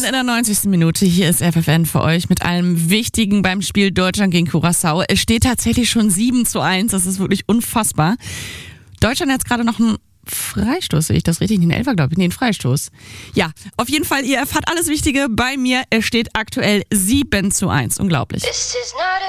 in der 90. Minute. Hier ist FFN für euch mit allem Wichtigen beim Spiel Deutschland gegen Curaçao. Es steht tatsächlich schon 7:1. Das ist wirklich unfassbar. Deutschland hat jetzt gerade noch einen Freistoß, sehe ich das richtig? Den Elfer, glaube ich. Nee, einen Freistoß. Ja, auf jeden Fall, ihr erfahrt alles Wichtige bei mir. Es steht aktuell 7:1. Unglaublich.